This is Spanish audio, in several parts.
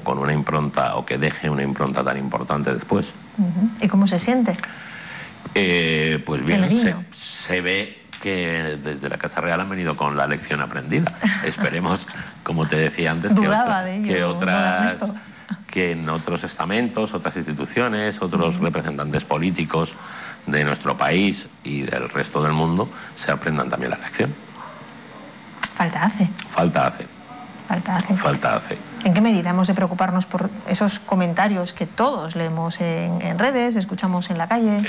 con una impronta, o que deje una impronta tan importante después. ¿Y cómo se siente? Pues bien, se ve que desde la Casa Real han venido con la lección aprendida. Esperemos, como te decía antes, que en otros estamentos, otras instituciones, otros representantes políticos de nuestro país y del resto del mundo se aprendan también la lección. Falta hace. Falta hace. Falta hace. Falta hace. ¿En qué medida hemos de preocuparnos por esos comentarios que todos leemos en redes, escuchamos en la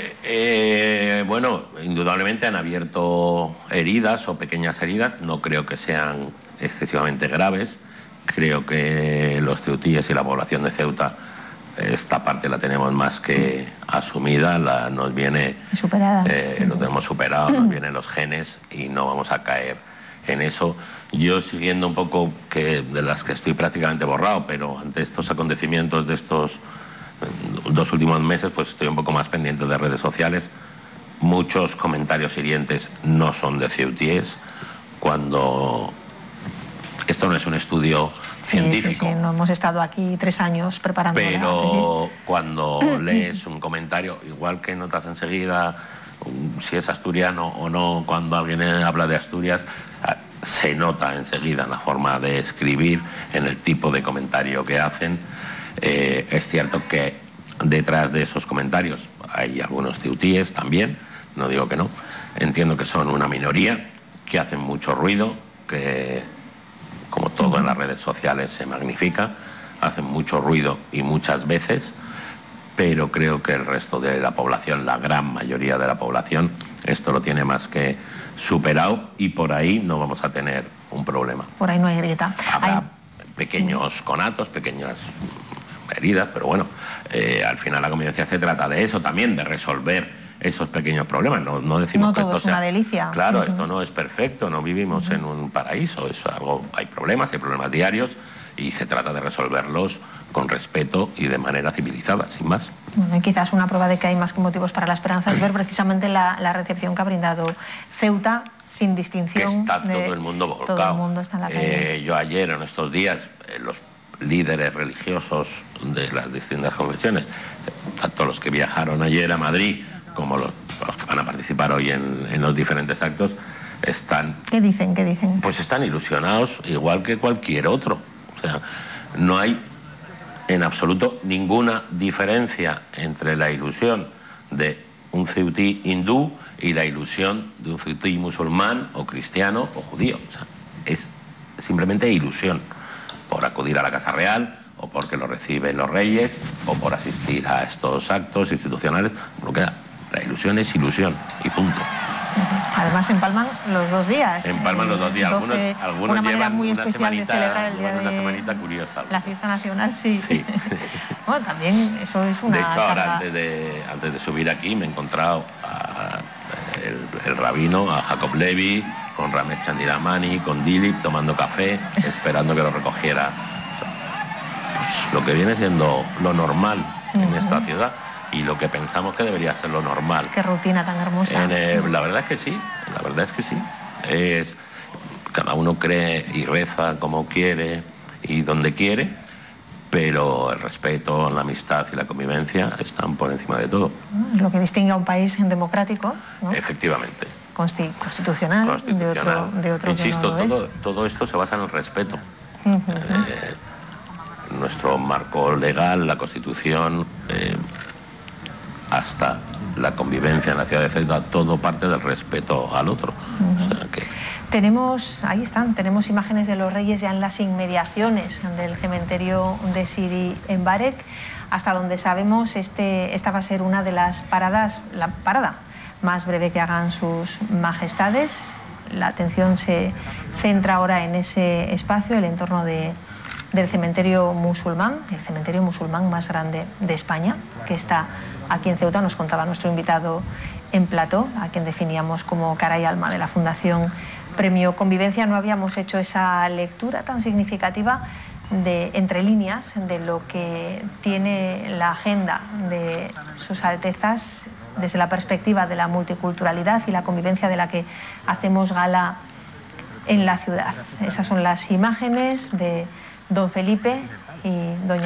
calle? Bueno, indudablemente han abierto heridas o pequeñas heridas. No creo que sean excesivamente graves. Creo que los ceutíes y la población de Ceuta, esta parte la tenemos más que asumida, nos viene superada. Lo tenemos superado, nos vienen los genes y no vamos a caer en eso. Yo, siguiendo un poco, de las que estoy prácticamente borrado, pero ante estos acontecimientos de estos 2 últimos meses, pues estoy un poco más pendiente de redes sociales. Muchos comentarios hirientes no son de ceutíes, cuando esto no es un estudio científico. Sí, no hemos estado aquí 3 años preparando la tesis. Pero cuando lees un comentario, igual que notas enseguida si es asturiano o no, cuando alguien habla de Asturias, se nota enseguida en la forma de escribir, en el tipo de comentario que hacen. Es cierto que detrás de esos comentarios hay algunos ceutíes también, no digo que no. Entiendo que son una minoría, que hacen mucho ruido, que, como todo en las redes sociales, se magnifica, hacen mucho ruido y muchas veces, pero creo que el resto de la población, la gran mayoría de la población, esto lo tiene más que superado y por ahí no vamos a tener un problema. Por ahí no hay grieta. Habrá pequeños conatos, pequeñas heridas, pero bueno, al final la convivencia se trata de eso también, de resolver esos pequeños problemas. No decimos que esto sea una delicia. Claro, esto no es perfecto, no vivimos en un paraíso, es algo, hay problemas diarios y se trata de resolverlos con respeto y de manera civilizada, sin más. Bueno, y quizás una prueba de que hay más que motivos para la esperanza es ver precisamente la recepción que ha brindado Ceuta, sin distinción. Que está todo el mundo volcado. Todo el mundo está en la calle. Yo ayer, en estos días, los líderes religiosos de las distintas confesiones, tanto los que viajaron ayer a Madrid como los que van a participar hoy en los diferentes actos, están... ¿Qué dicen? Pues están ilusionados igual que cualquier otro. O sea, no hay en absoluto ninguna diferencia entre la ilusión de un ceutí hindú y la ilusión de un ceutí musulmán o cristiano o judío. O sea, es simplemente ilusión por acudir a la Casa Real o porque lo reciben los reyes o por asistir a estos actos institucionales. Lo que la ilusión es ilusión y punto. Además empalman los 2 días. Empalman los 2 días. Algunos llevan muy una semanita, de celebrar el día de una semanita curiosa. La fiesta nacional, sí. Bueno, también eso es una... De hecho, ahora antes de subir aquí me he encontrado el rabino, a Jacob Levi, con Ramesh Chandiramani, con Dilip, tomando café, esperando que lo recogiera. Pues lo que viene siendo lo normal en esta ciudad. Y lo que pensamos que debería ser lo normal. Qué rutina tan hermosa. La verdad es que sí, cada uno cree y reza como quiere y donde quiere, pero el respeto, la amistad y la convivencia están por encima de todo. Lo que distingue a un país democrático, ¿no? Efectivamente. Constitucional. De otro Insisto, que no lo todo esto se basa en el respeto. Nuestro marco legal, la Constitución... hasta la convivencia en la ciudad de Ceuta, todo parte del respeto al otro. O sea que... Tenemos imágenes de los reyes ya en las inmediaciones del cementerio de Sidi en Barek, hasta donde sabemos esta va a ser una de las paradas, la parada más breve que hagan sus majestades. La atención se centra ahora en ese espacio, el entorno del cementerio musulmán, el cementerio musulmán más grande de España, que está aquí en Ceuta. Nos contaba nuestro invitado en plató, a quien definíamos como cara y alma de la Fundación Premio Convivencia. No habíamos hecho esa lectura tan significativa entre líneas de lo que tiene la agenda de sus altezas desde la perspectiva de la multiculturalidad y la convivencia de la que hacemos gala en la ciudad. Esas son las imágenes de don Felipe y doña